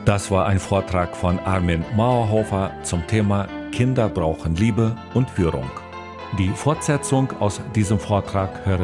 Das war ein Vortrag von Armin Mauerhofer zum Thema Kinder brauchen Liebe und Führung. Die Fortsetzung aus diesem Vortrag hören